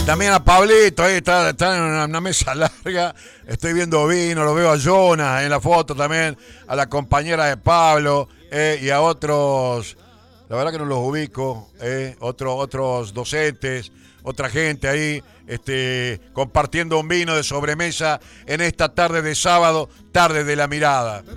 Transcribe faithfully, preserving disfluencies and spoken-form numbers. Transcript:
También a Pablito, ahí está, está en una, una mesa larga. Estoy viendo vino, lo veo a Jonas en la foto también, a la compañera de Pablo eh, y a otros, la verdad que no los ubico, eh, otro, otros docentes, otra gente ahí este, compartiendo un vino de sobremesa en esta tarde de sábado, tarde de la mirada.